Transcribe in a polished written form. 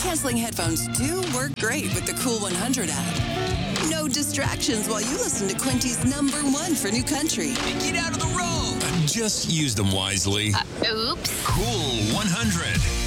Noise-canceling headphones do work great with the Cool 100 app. No distractions while you listen to Quinty's #1 for new country. Get out of the road. Just use them wisely. Oops. Cool 100.